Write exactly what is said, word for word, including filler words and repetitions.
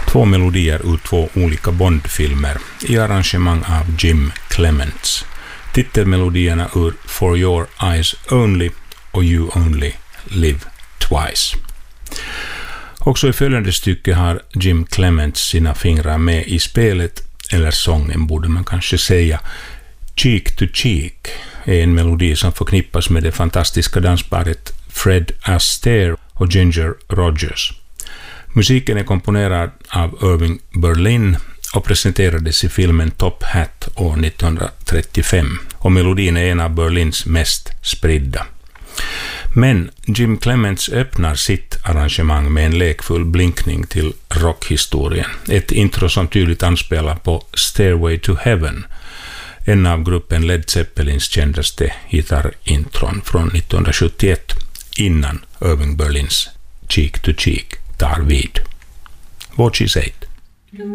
Två melodier ur två olika Bond-filmer i arrangemang av Jim Clements. Titelmelodierna ur For Your Eyes Only och You Only Live Twice. Också i följande stycke har Jim Clements sina fingrar med i spelet, eller sången borde man kanske säga. Cheek to Cheek är en melodi som förknippas med det fantastiska dansparet Fred Astaire och Ginger Rogers. Musiken är komponerad av Irving Berlin och presenterades i filmen Top Hat år nittonhundratrettiofem, och melodin är en av Berlins mest spridda. Men Jim Clements öppnar sitt arrangemang med en lekfull blinkning till rockhistorien. Ett intro som tydligt anspelar på Stairway to Heaven, en av gruppen Led Zeppelins kändaste gitarrintron från nittonhundrasjuttioett, innan Irving Berlins Cheek to Cheek tar vid. What she said.